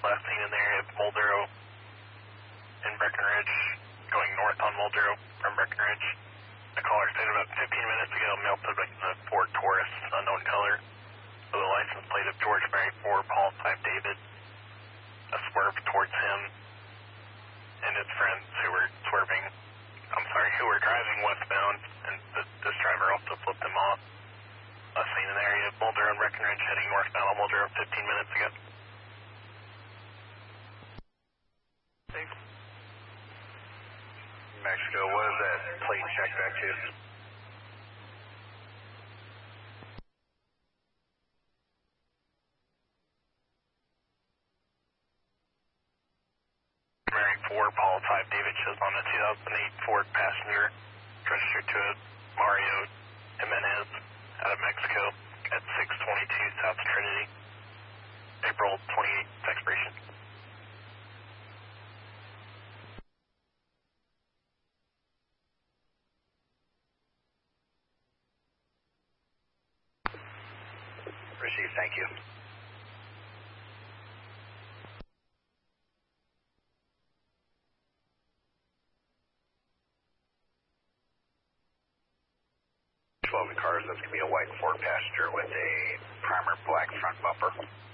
last seen in the area of Muldrow and Breckenridge, going north on Muldrow from Breckenridge. The caller stated about 15 minutes ago, male subject in a Ford Taurus, unknown color, with a license plate of George Mary 4, Paul 5 David. A swerve towards him and his friends who were driving westbound, and this driver also flipped him off. Last seen in the area of Muldrow and Breckenridge, heading northbound on Muldrow 15 minutes ago. Thanks. Mexico, what is that plate check back to? Mary 4, Paul 5 David shows on a 2008 Ford Passenger, registered to a Mario Jimenez out of Mexico at 622 South Trinity, April 28th expiration. Received, thank you. The cars, that's going to be a white Ford Passenger with a primer black front bumper.